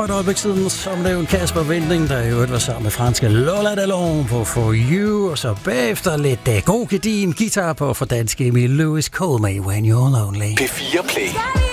For et øjeblik siden, som nævnt Kasper Winding, der i øvrigt var sammen med franske Lola Dallon på For You, og så bagefter lidt god gedin guitar på for danske Emil Lewis, Call Me When You're Lonely. P4 Play.